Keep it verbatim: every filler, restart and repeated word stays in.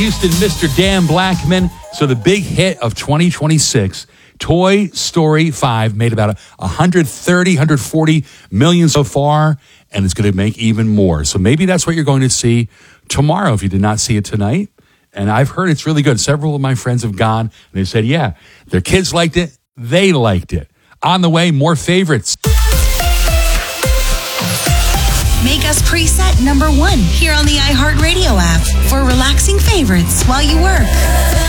Houston, Mister Dan Blackman. So the big hit of twenty twenty-six, Toy Story five, made about one hundred thirty, one hundred forty million so far, and it's going to make even more. So maybe that's what you're going to see tomorrow if you did not see it tonight. And I've heard it's really good. Several of my friends have gone, and they said, yeah, their kids liked it. They liked it. On the way, more favorites. Make us preset number one here on the iHeartRadio app for relaxing favorites while you work.